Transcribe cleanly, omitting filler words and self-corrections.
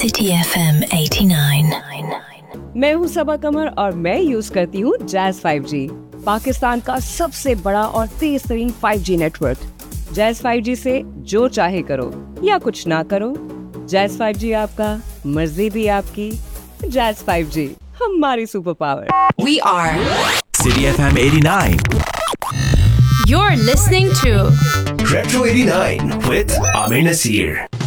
City FM 89। मैं हूँ सबा कमर और मैं यूज करती हूँ जैज़ 5G, पाकिस्तान का सबसे बड़ा और तेज तरीन 5G नेटवर्क। जैज़ 5G से जो चाहे करो या कुछ ना करो, जैज़ 5G आपका, मर्जी भी आपकी। जैज़ 5G हमारी super power. We are City FM 89. You're listening to Retro 89 with Amir Nasir.